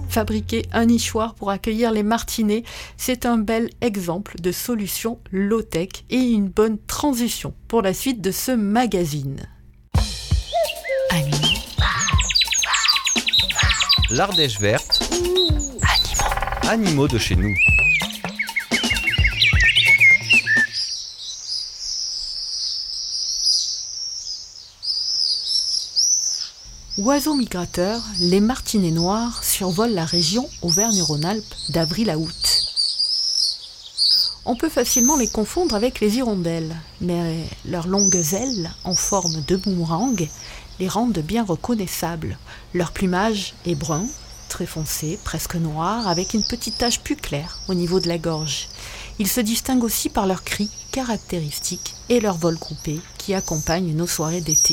Fabriquer un nichoir pour accueillir les martinets, c'est un bel exemple de solution low-tech et une bonne transition pour la suite de ce magazine. Animaux. L'Ardèche verte. Animaux de chez nous. Oiseaux migrateurs, les martinets noirs survolent la région Auvergne-Rhône-Alpes d'avril à août. On peut facilement les confondre avec les hirondelles, mais leurs longues ailes en forme de boomerang les rendent bien reconnaissables. Leur plumage est brun, très foncé, presque noir, avec une petite tache plus claire au niveau de la gorge. Ils se distinguent aussi par leurs cris caractéristiques et leur vol groupé qui accompagnent nos soirées d'été.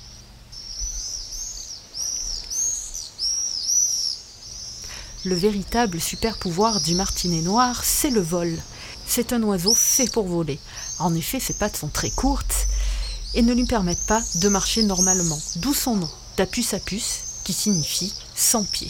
Le véritable super pouvoir du martinet noir, c'est le vol. C'est un oiseau fait pour voler. En effet, ses pattes sont très courtes et ne lui permettent pas de marcher normalement, d'où son nom, d'apus à puce, qui signifie sans pied.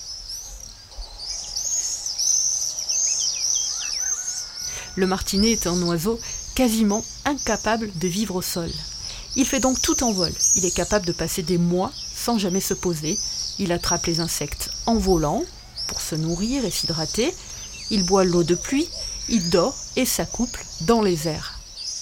Le martinet est un oiseau quasiment incapable de vivre au sol. Il fait donc tout en vol. Il est capable de passer des mois sans jamais se poser. Il attrape les insectes en volant, pour se nourrir et s'hydrater, il boit l'eau de pluie, il dort et s'accouple dans les airs.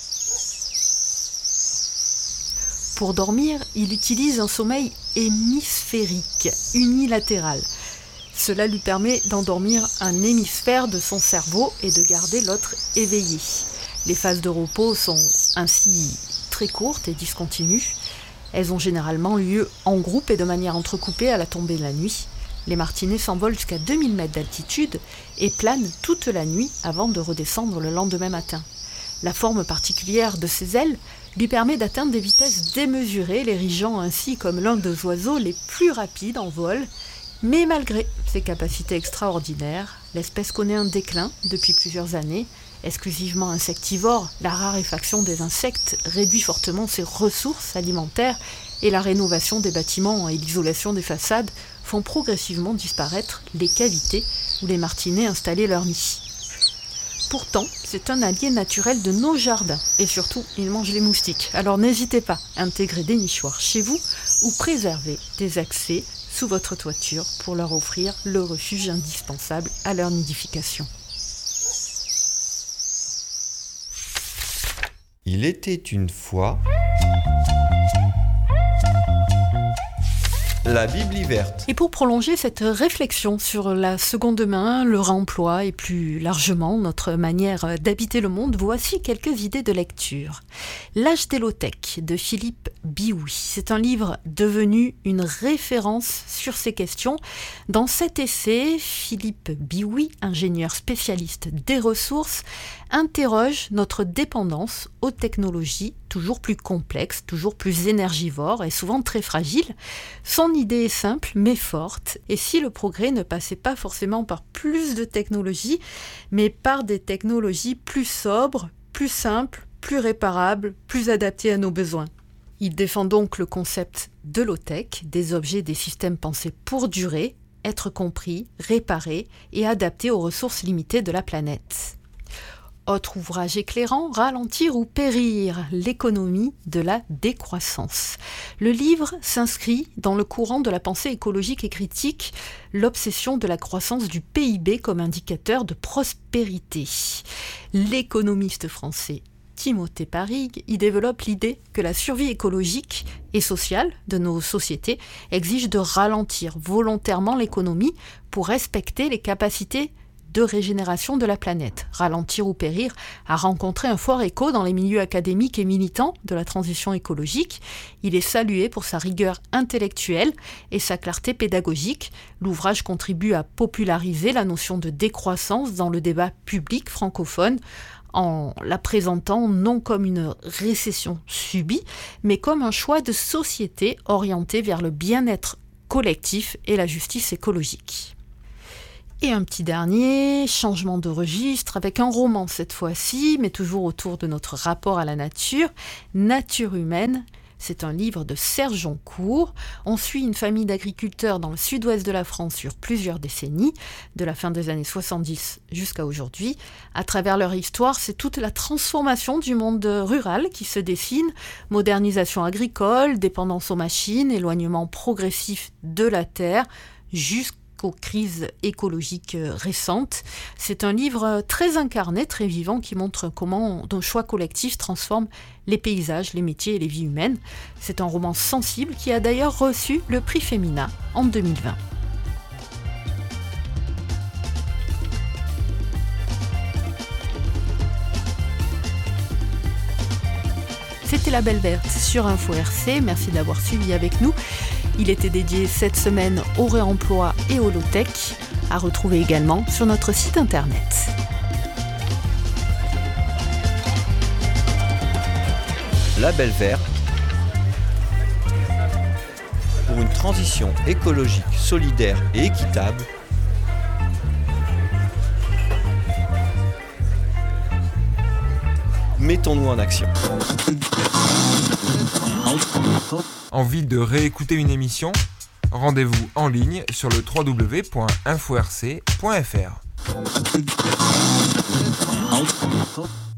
Pour dormir, il utilise un sommeil hémisphérique, unilatéral. Cela lui permet d'endormir un hémisphère de son cerveau et de garder l'autre éveillé. Les phases de repos sont ainsi très courtes et discontinues. Elles ont généralement lieu en groupe et de manière entrecoupée à la tombée de la nuit. Les martinets s'envolent jusqu'à 2000 mètres d'altitude et planent toute la nuit avant de redescendre le lendemain matin. La forme particulière de ses ailes lui permet d'atteindre des vitesses démesurées, l'érigeant ainsi comme l'un des oiseaux les plus rapides en vol. Mais malgré ses capacités extraordinaires, l'espèce connaît un déclin depuis plusieurs années. Exclusivement insectivore, la raréfaction des insectes réduit fortement ses ressources alimentaires et la rénovation des bâtiments et l'isolation des façades font progressivement disparaître les cavités où les martinets installaient leur nid. Pourtant, c'est un allié naturel de nos jardins et surtout, il mange les moustiques. Alors n'hésitez pas à intégrer des nichoirs chez vous ou préserver des accès sous votre toiture pour leur offrir le refuge indispensable à leur nidification. Il était une fois la Bibli verte. Et pour prolonger cette réflexion sur la seconde main, le réemploi et plus largement notre manière d'habiter le monde, voici quelques idées de lecture. L'âge des low-tech de Philippe Bioui. C'est un livre devenu une référence sur ces questions. Dans cet essai, Philippe Bioui, ingénieur spécialiste des ressources, interroge notre dépendance aux technologies toujours plus complexes, toujours plus énergivores et souvent très fragiles. Son idée est simple mais forte, et si le progrès ne passait pas forcément par plus de technologies, mais par des technologies plus sobres, plus simples, plus réparables, plus adaptées à nos besoins. Il défend donc le concept de low-tech, des objets, des systèmes pensés pour durer, être compris, réparés et adaptés aux ressources limitées de la planète. Autre ouvrage éclairant, Ralentir ou périr, l'économie de la décroissance. Le livre s'inscrit dans le courant de la pensée écologique et critique, l'obsession de la croissance du PIB comme indicateur de prospérité. L'économiste français Timothée Parrig y développe l'idée que la survie écologique et sociale de nos sociétés exige de ralentir volontairement l'économie pour respecter les capacités de régénération de la planète. Ralentir ou périr a rencontré un fort écho dans les milieux académiques et militants de la transition écologique. Il est salué pour sa rigueur intellectuelle et sa clarté pédagogique. L'ouvrage contribue à populariser la notion de décroissance dans le débat public francophone en la présentant non comme une récession subie, mais comme un choix de société orienté vers le bien-être collectif et la justice écologique. Et un petit dernier, changement de registre, avec un roman cette fois-ci, mais toujours autour de notre rapport à la nature, Nature humaine, C'est un livre de Serge Joncourt. On suit une famille d'agriculteurs dans le sud-ouest de la France sur plusieurs décennies, de la fin des années 70 jusqu'à aujourd'hui. À travers leur histoire, c'est toute la transformation du monde rural qui se dessine. Modernisation agricole, dépendance aux machines, éloignement progressif de la terre, jusqu'aux crises écologiques récentes. C'est un livre très incarné, très vivant, qui montre comment nos choix collectifs transforment les paysages, les métiers et les vies humaines. C'est un roman sensible qui a d'ailleurs reçu le prix Femina en 2020. C'était La Belle Verte sur Info RC. Merci d'avoir suivi avec nous. Il était dédié cette semaine au réemploi et au low-tech, à retrouver également sur notre site internet. La Belle Verte, pour une transition écologique, solidaire et équitable. Mettons-nous en action. Envie de réécouter une émission ? Rendez-vous en ligne sur le www.inforc.fr.